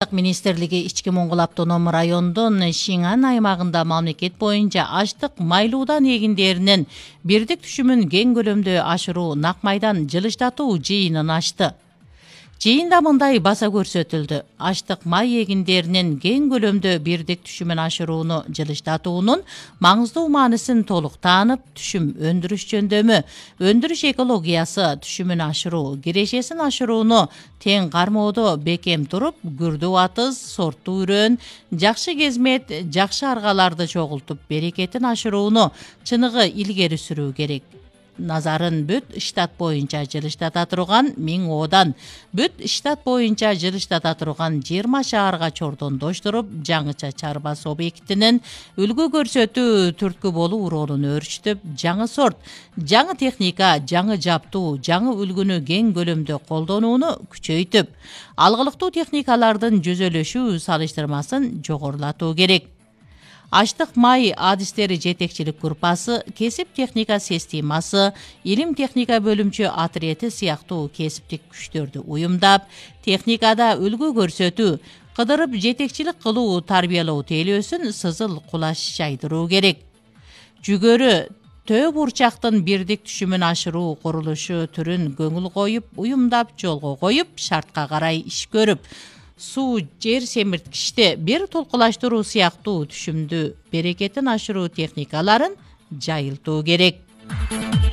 Баштык министрлиги Ички Моңгол автоном райондун Шиңан аймагында мамлекет боюнча аштык майлуудан эгиндеринин бирдик түшүмүн кең көлөмдө ашыруу нак майдан жылыштатуу жыйынын ачты. Жыйында мындай баса көрсөтүлдү. Аштык май эгиндеринин кең көлөмдө бирдик түшүмүн ашырууну жылыштатуунун маңыздуу мааниsin толук таанып, түшүм өндүрүш жөндөмү, өндүрүш экологиясы, түшүмүн ашыруу, кирешесин ашырууну тең кармоодо бекем туруп, күрдүү атыз, сорттуу үрөн, жакшы кезмет, жакшы аргаларды чогултуп, берекетин ашырууну чыныгы илгери сүрүү керек. Назарын бүт штат боюнча жылыштата турган 1000 оодан, бүт штат боюнча жылыштата турган 20 шаарга чордондоштуруп, жаңыча чарбас объектинин үлгү көрсөтүү түрткү болуу ролун өөрчүтүп, жаңы сорт, жаңы техника, жаңы жаптуу, жаңы үлгүнү кең көлөмдө колдонууну күчөйтүп, алгылыктуу техникалардын жүзөлөшүү салыштырмасын жогорулатуу керек. Аштык май адистери жетекчилик группасы, кесип техника системасы, илим техника бөлүмчө отрети сыяктуу кесиптик күчтөрдү уюмдап, техникада үлгү көрсөтүү, кыдырып жетекчилик кылуу, тарбиялоо тейлөөсүн сызыл кулаш жайдыруу керек. Жүгөрү төө бурчактын бирдик түшүмүн ашыруу курулушу түрүн көңүл коюп, уюмдап, жолго коюп, шартка карай иш көрүп, суу, жер семирткичти бир толкулаштыруу сыяктуу түшүмдү берекетин ашыруу техникаларын жайылтуу керек.